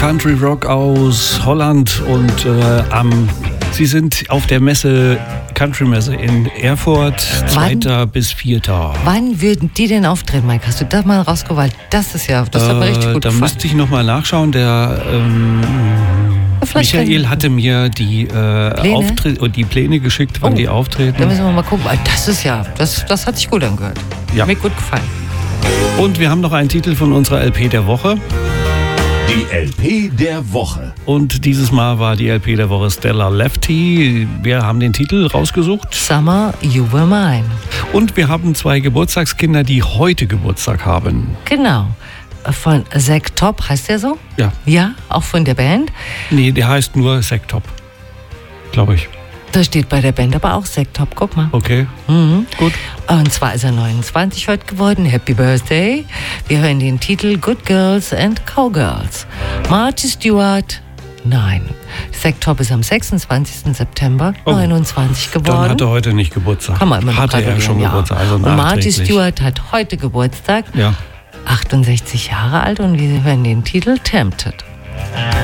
Country Rock aus Holland und Sie sind auf der Messe, Country Messe in Erfurt, 2. bis 4. Wann würden die denn auftreten, Mike? Hast du das mal rausgewählt? Das hat mir richtig gut Da gefallen. müsste ich nochmal nachschauen. Der Michael hatte mir die die Pläne geschickt, wann die auftreten. Da müssen wir mal gucken. Das hat sich gut angehört. Ja. Mir gut gefallen. Und wir haben noch einen Titel von unserer LP der Woche. Die LP der Woche. Und dieses Mal war die LP der Woche Stella Lefty. Wir haben den Titel rausgesucht. Summer, You Were Mine. Und wir haben 2 Geburtstagskinder, die heute Geburtstag haben. Genau. Von Zack Top, heißt der so? Ja. Ja, auch von der Band. Nee, der heißt nur Zack Top, glaube ich. Da steht bei der Band aber auch Zack Top, guck mal. Okay, gut. Und zwar ist er 29 heute geworden. Happy Birthday. Wir hören den Titel Good Girls and Cowgirls. Marty Stewart, nein. Zack Top ist am 26. September 29 geworden. Dann hat er heute nicht Geburtstag. Kann man immer noch hatte er schon Geburtstag, also und Marty nachträglich. Stewart hat heute Geburtstag. Ja. 68 Jahre alt und wir hören den Titel Tempted.